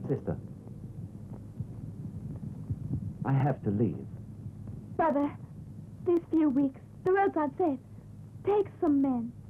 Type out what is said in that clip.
Sister, I have to leave. Brother, these few weeks, the road's unsafe. Take some men.